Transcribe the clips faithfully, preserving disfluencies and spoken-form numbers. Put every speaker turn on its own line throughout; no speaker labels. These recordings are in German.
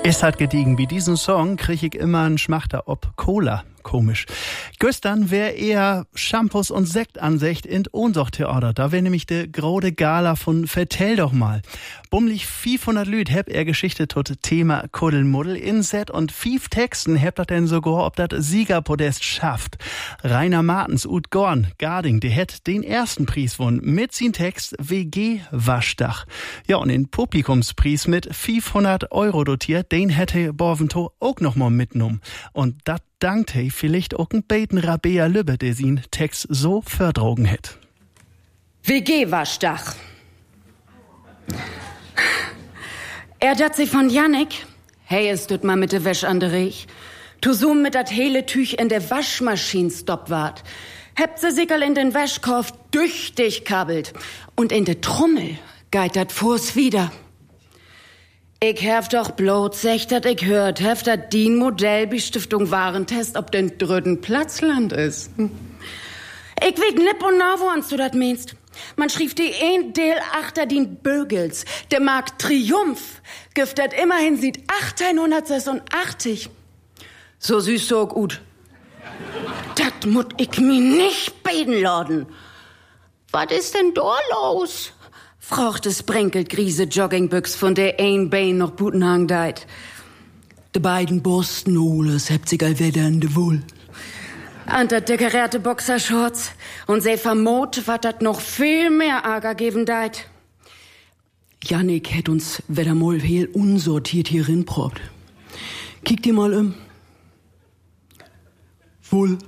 Es hat gediegen. Wie diesen Song krieg ich immer einen Schmachter ob Cola. Komisch. Gestern wär eher Shampoos und Sekt ansicht in Ohnsorgtheater. Da wär nämlich de grode Gala von Vertell doch mal. Bummlich fünfhundert Lüd heb er Geschichte tot Thema Kuddelmuddel inset und fief Texten heb dat denn sogar ob dat Siegerpodest schafft. Rainer Martens ut Gorn, Garding, de hätt den ersten Preis won mit sin Text W G Waschdach. Ja, und den Publikumspreis mit fünfhundert Euro dotiert, den hätte Borvento auch noch mal mitgenommen. Und dat dankt he vielleicht auch ein Beten Rabea Lübbe, der sin Text so verdrogen hätt.
W G Waschdach. Er dat sie von Jannik. Hey, es tut mal mit de Wäsch an de Riech. Tu zoom mit dat hele Tüch in de Waschmaschine stopp wart. Hebt se sickerl in den Wäschkorf düchtig kabelt. Und in de Trommel geit dat vors wieder. Ich hef doch bloß sech, dat ich hört, hef dat dien Modellbestiftung Warentest, ob den dritten Platzland is. Ich weet nipp und na, wo ans du dat meinst. Man schrieb die ein Del achter dien Bögels. Der Markt Triumph giftet immerhin sieht achtzehnhundertsechsundachtzig. So süß so gut. Dat mut ich mi nicht beten laden. Was ist denn da los? Fraucht es Brenkelt Griese Joggingbüchs von der ein Bein noch Butenhang deit. De beiden Borstenholes hebt sich all wieder in de Wohl. An der dekorierte Boxershorts und se vermot, wat dat noch viel mehr Ärger geben deit. Jannik hätt uns wieder mal heel unsortiert hier rinprobt. Kick die mal um. Wohl.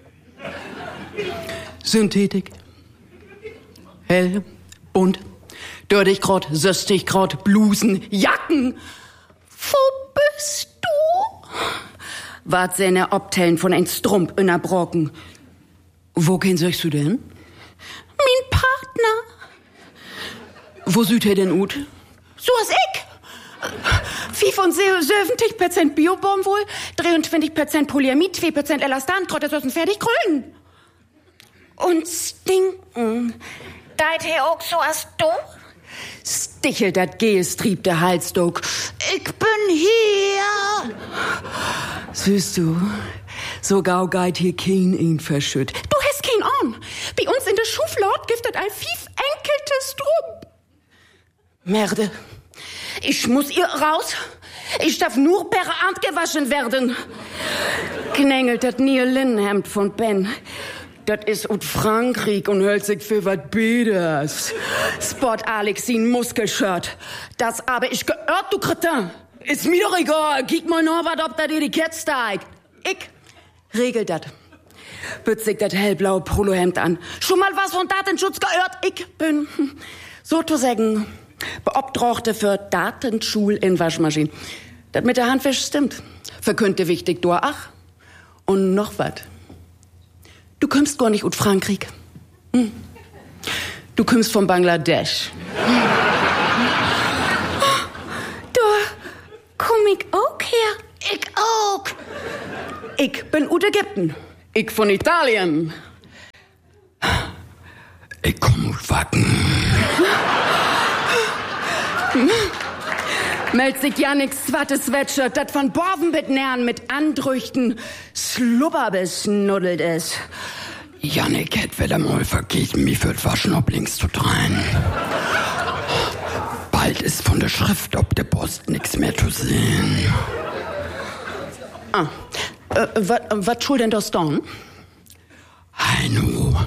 Synthetik. Hell. Bunt. Dördig grad, süstig grad, Blusen, Jacken. Wo bist du? Wart seine Obtellen von ein Strump in der Brocken. Wo gehen sagst du denn? Mein Partner. Wo süd er denn ut? So as ich. fünfundsiebzig Prozent Biobaumwohl, dreiundzwanzig Prozent Polyamid, zwei Prozent Elastan, trotz das fertig grün. Und stinken. Deit he auch so as du? Stichelt dat Gehestrieb der Halsdog. Ich bin hier. Siehst du, so gau geit hier kein ihn verschütt. Du hast kein an. Bei uns in der Schuflade giftet all fief enkeltes Drum. Merde. Ich muss ihr raus. Ich darf nur per Hand gewaschen werden. Knängelt dat Nier-Linnenhemd von Ben. Das ist ut Frankreich und hält sich für wat Beders. Sport Alexin Muskelshirt. Das aber ich gehört, du Kretin. Ist mir doch egal. Kiek mal noch wat, ob da Etikett steigt. Ich regel dat. Bütz sich dat hellblaue Polohemd an. Schon mal was von Datenschutz gehört? Ich bin, so zu sagen, Beobdrochte für Datenschul in Waschmaschinen. Das mit der Handwäsche stimmt. Verkündte wichtig, du ach. Und noch wat. Du kommst gar nicht aus Frankreich. Hm. Du kommst von Bangladesch. Da komm ich auch her. Ich auch. Ich bin aus Ägypten. Ich von Italien. Ich komm aus Wacken. Meldt sich ja nix zwattes Wetsche, dat von Borvenbitnern mit Andrüchten Slubberbesnuddelt is. Jannik hätt wieder mal vergeben, mich für Waschen ob links zu dreien. Bald ist von der Schrift ob der Post nix mehr zu sehen. Ah, äh, wat schuld denn das dann? Heino.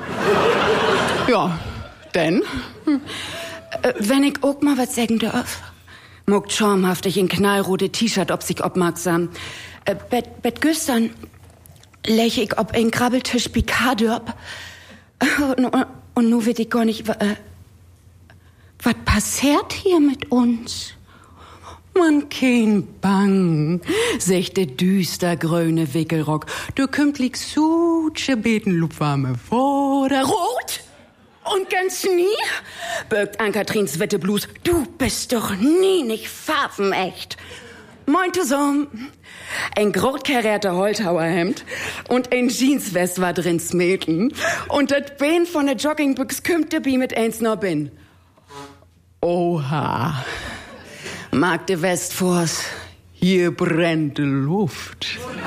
Ja, denn? Hm. Äh, wenn ich auch mal was sagen darf. Muckt schamhaftig in knallrote T-Shirt ob sich obmerksam. Äh, bet, bet güstern lech ich ob ein Krabbeltisch Picardörb. Und, und, und nu wird ich gar nicht, äh, was passiert hier mit uns? Man kein Bang, sech de düster grüne Wickelrock. Du kümmt suche beten lupwarme Woder rot. Und ganz nie, birgt Ann-Katrins Wetteblus, du bist doch nie nicht farbenecht. Moin zusammen. Ein grotkarierter Holthauerhemd und ein Jeanswest war drin smeten. Und das Bein von der Joggingbüchs kümmt de Bi mit eins noch bin. Oha. Mag de Westfors, Hier brennt die Luft.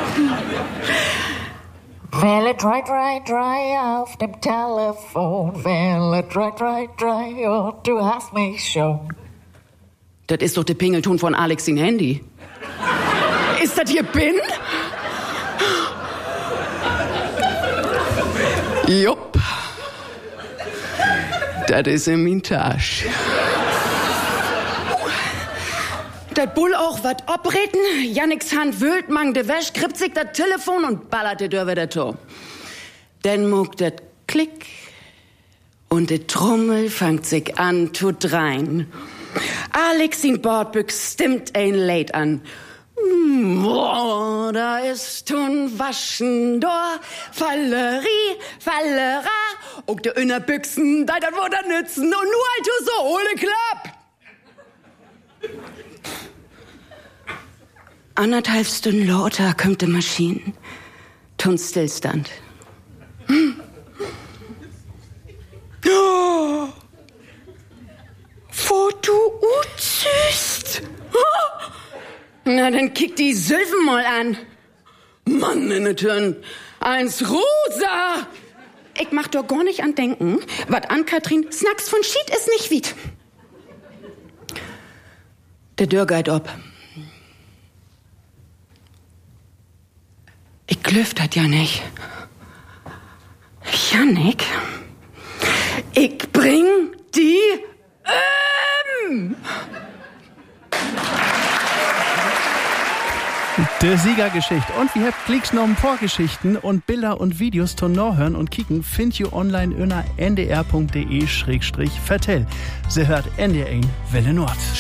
Welle drei drei drei auf dem Telefon. Welle drei drei drei, oh, du hast mich schon.
Das ist doch der Pingelton von Alex in Handy. Ist das hier Bin? Jupp. Das ist in min Tasche. Das Bull auch wat opreden, Janniks Hand wühlt, mang de Wäsch, krippt sich das Telefon und ballert de Dörr wieder to. Denn muck dat Klick und de Trommel fangt sich an zu drein. Alex in Bordbüchs stimmt ein Lied an. Oh, da ist tun Waschen, da Fallerie, Fallera, und de Innerbüchsen, da dat wo da nützen, und nur halt du so, ohne Klapp. Anderthalb Stunden lauter kommt die Maschine. Tun Stillstand. Hm. Oh. Wo du utzüst. Oh. Na, dann kick die Sylven mal an. Mann, in der Türen. Eins rosa. Ich mach doch gar nicht an denken, wat an Katrin Snacks von Schied ist nicht wiet. Der Dörr geht ob. Ich glüft dat ja nicht. Jannik, ich bring die ähm.
Der Siegergeschichte. Und wir habt Klicks noch ein paar Geschichten und Bilder und Videos zum Nachhören und kicken findet ihr online unter n d r punkt d e schrägstrich vertell. Sie hört N D R Welle Nord.